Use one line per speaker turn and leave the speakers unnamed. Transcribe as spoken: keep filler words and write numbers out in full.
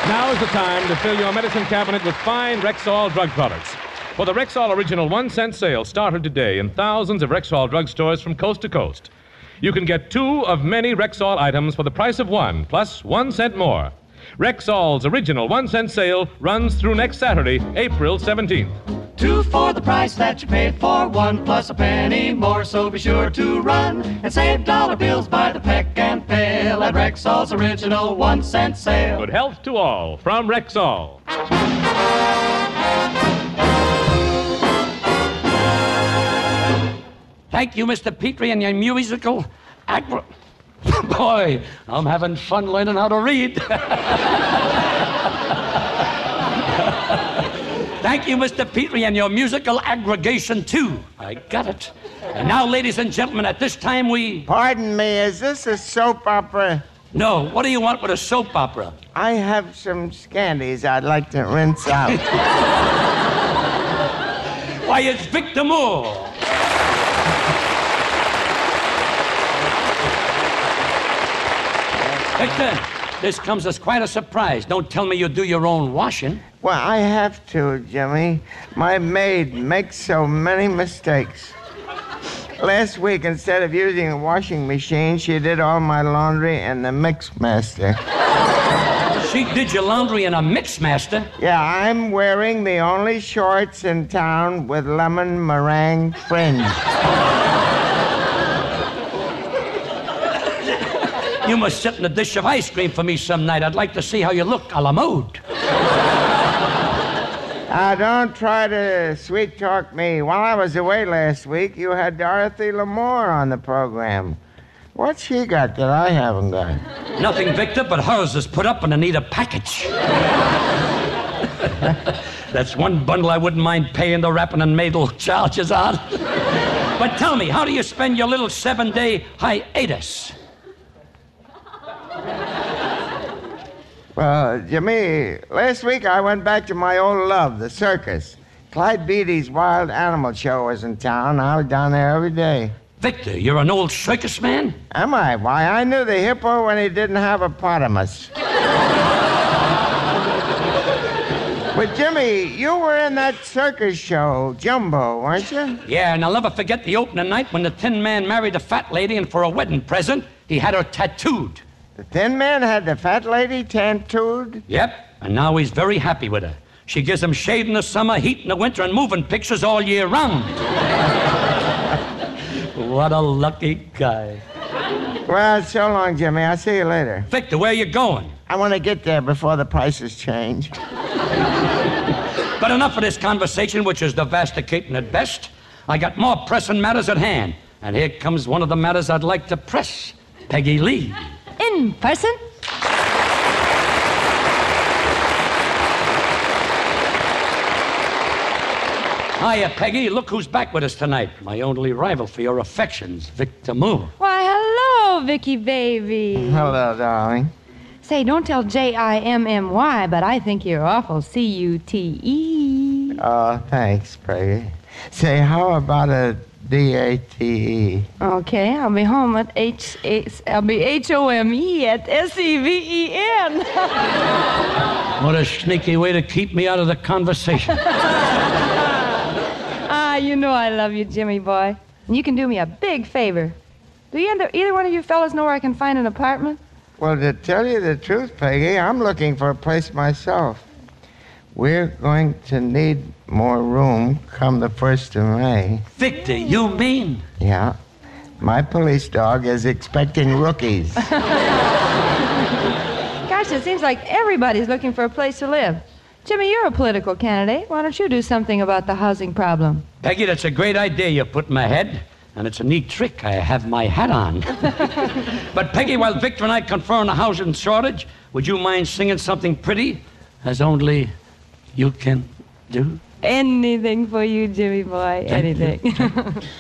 Now is the time to fill your medicine cabinet with fine Rexall drug products. For the Rexall Original one-cent sale started today in thousands of Rexall drugstores from coast to coast. You can get two of many Rexall items for the price of one, plus one cent more. Rexall's Original one-cent sale runs through next Saturday, April seventeenth.
Two for the price that you paid for one, plus a penny more, so be sure to run and save dollar bills by the peck and pail at Rexall's Original one-cent sale.
Good health to all from Rexall.
Thank you, Mister Petrie, and your musical acro... Boy, I'm having fun learning how to read. Thank you, Mister Petrie, and your musical aggregation, too. I got it. And now, ladies and gentlemen, at this time we...
Pardon me, is this a soap opera?
No, what do you want with a soap opera?
I have some scandies I'd like to rinse out.
Why, it's Victor Moore. Victor, this comes as quite a surprise. Don't tell me you do your own washing.
Well, I have to, Jimmy. My maid makes so many mistakes. Last week, instead of using a washing machine, she did all my laundry in the Mixmaster.
She did your laundry in a Mixmaster?
Yeah, I'm wearing the only shorts in town with lemon meringue fringe.
You must sit in a dish of ice cream for me some night. I'd like to see how you look a la mode.
Now, don't try to sweet-talk me. While I was away last week, you had Dorothy Lamour on the program. What's she got that I haven't got?
Nothing, Victor, but hers is put up in a neater package. That's one bundle I wouldn't mind paying the wrapping and maidel charges on. But tell me, how do you spend your little seven-day hiatus?
Well, Jimmy, last week I went back to my old love, the circus. Clyde Beatty's Wild Animal Show was in town. I was down there every day.
Victor, you're an old circus man?
Am I? Why, I knew the hippo when he didn't have a potamus. But, Jimmy, you were in that circus show, Jumbo, weren't you?
Yeah, and I'll never forget the opening night when the Tin Man married a fat lady, and for a wedding present, he had her tattooed.
The Thin Man had the fat lady tattooed?
Yep, and now he's very happy with her. She gives him shade in the summer, heat in the winter, and moving pictures all year round. What a lucky guy.
Well, so long, Jimmy. I'll see you later.
Victor, where are you going?
I want to get there before the prices change.
But enough of this conversation, which is devastating at best. I got more pressing matters at hand. And here comes one of the matters I'd like to press. Peggy Lee.
In person?
Hiya, Peggy. Look who's back with us tonight. My only rival for your affections, Victor Moore.
Why, hello, Vicky baby.
Hello, darling.
Say, don't tell J I M M Y, but I think you're awful C U T E.
Oh, thanks, Peggy. Say, how about a D A T E?
Okay, I'll be home at H... H I'll be H O M E at S E V E N.
What a sneaky way to keep me out of the conversation.
Ah, you know I love you, Jimmy boy. And you can do me a big favor. Do you either, either one of you fellas know where I can find an apartment?
Well, to tell you the truth, Peggy, I'm looking for a place myself. We're going to need more room come the first of May.
Victor, you mean?
Yeah. My police dog is expecting rookies.
Gosh, it seems like everybody's looking for a place to live. Jimmy, you're a political candidate. Why don't you do something about the housing problem?
Peggy, that's a great idea you put in my head. And it's a neat trick. I have my hat on. But, Peggy, while Victor and I confer on a housing shortage, would you mind singing something pretty, as only you can do?
Anything for you, Jimmy boy.
Thank
Anything.
you.